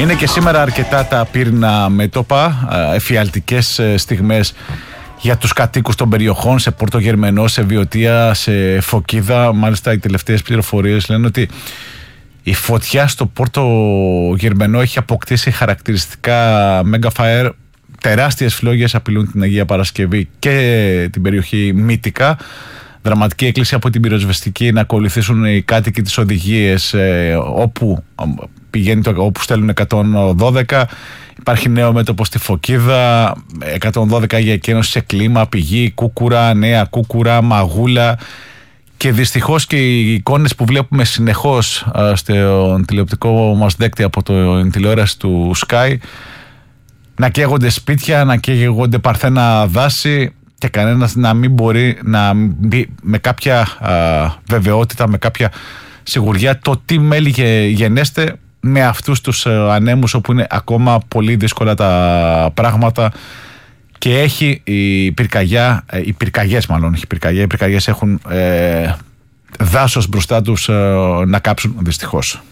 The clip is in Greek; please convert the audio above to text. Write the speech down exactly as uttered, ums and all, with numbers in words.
Είναι και σήμερα αρκετά τα πύρνα μέτωπα, εφιαλτικές στιγμές για τους κατοίκους των περιοχών, σε Πόρτο Γερμενό, σε Βιωτία, σε Φωκίδα. Μάλιστα οι τελευταίες πληροφορίες λένε ότι η φωτιά στο Πόρτο Γερμενό έχει αποκτήσει χαρακτηριστικά Megafire. Τεράστιες φλόγες απειλούν την Αγία Παρασκευή και την περιοχή Μύτικα. Δραματική έκκληση από την πυροσβεστική να ακολουθήσουν οι κάτοικοι τις οδηγίες ε, όπου, πηγαίνει το, όπου στέλνουν εκατόν δώδεκα. Υπάρχει νέο μέτωπο στη Φωκίδα, εκατόν δώδεκα για εκένωση σε κλίμα, πηγή, Κούκουρα, Νέα Κούκουρα, Μαγούλα. Και δυστυχώς και οι εικόνες που βλέπουμε συνεχώς ε, στο τηλεοπτικό μας δέκτη από το τηλεόραση του Sky, να καίγονται σπίτια, να καίγονται παρθένα δάση και κανένας να μην μπορεί να μπει με κάποια α, βεβαιότητα, με κάποια σιγουριά το τι μέλη γενέστε με αυτούς τους α, ανέμους όπου είναι ακόμα πολύ δύσκολα τα πράγματα και έχει η πυρκαγιά, οι πυρκαγιές μάλλον, οι πυρκαγιές, οι πυρκαγιές έχουν ε, δάσος μπροστά τους ε, να κάψουν δυστυχώς.